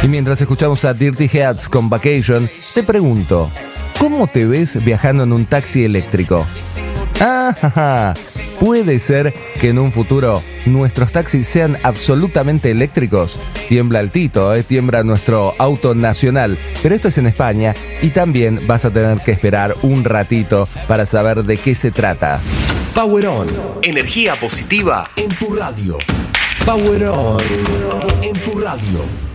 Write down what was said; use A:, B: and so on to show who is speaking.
A: Y mientras escuchamos a Dirty Heads con Vacation, te pregunto, ¿cómo te ves viajando en un taxi eléctrico? ¿Puede ser que en un futuro nuestros taxis sean absolutamente eléctricos? Tiembla el Tito, tiembla nuestro auto nacional, pero esto es en España y también vas a tener que esperar un ratito para saber de qué se trata.
B: Power On, energía positiva en tu radio. Power On, en tu radio.